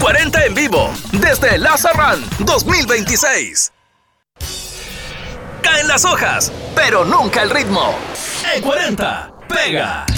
E40 en vivo, desde Lazarrán 2026. Caen las hojas, pero nunca el ritmo. E40 pega.